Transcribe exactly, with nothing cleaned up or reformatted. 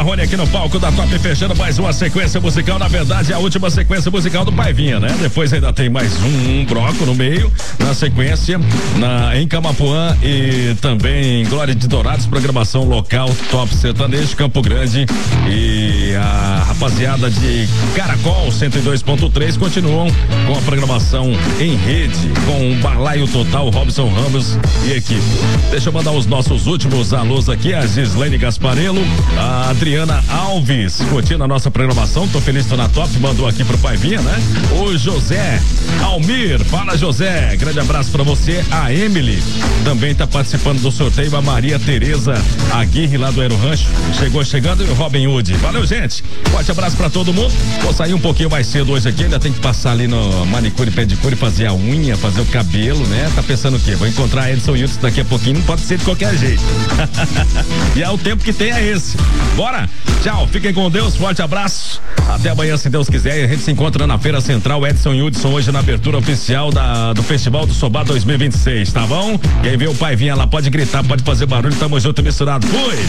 Marrone aqui no palco da Top, fechando mais uma sequência musical, na verdade a última sequência musical do Paivinha, né? Depois ainda tem mais um, um bloco no meio, na sequência, na, em Camapuã e também em Glória de Dourados, programação local Top Sertanejo, Campo Grande, e a rapaziada de Caracol cento e dois ponto três continuam com a programação em rede, com o Balaio Total, Robson Ramos e equipe. Deixa eu mandar os nossos últimos alôs aqui, a Gislaine Gasparello, a Adriana Alves, curtindo a nossa programação, tô feliz, tô na Top, mandou aqui pro Paivinha, né? O José Almir, fala José, grande abraço pra você. A Emily também tá participando do sorteio, a Maria Tereza Aguirre lá do Aero Rancho, chegou chegando, e o Robin Hood. Valeu, gente, forte abraço pra todo mundo. Vou sair um pouquinho mais cedo hoje aqui, ainda tem que passar ali no manicure, pedicure, fazer a unha, fazer o cabelo, né? Tá pensando o quê? Vou encontrar Edson Hilton daqui a pouquinho, não pode ser de qualquer jeito. E é o tempo que tem é esse. Bora? Tchau, fiquem com Deus, forte abraço. Até amanhã, se Deus quiser. E a gente se encontra na Feira Central Edson Hudson hoje na abertura oficial da, do Festival do Sobá dois mil e vinte e seis, tá bom? Quem vê o Paivinha lá pode gritar, pode fazer barulho, tamo junto e misturado. Fui!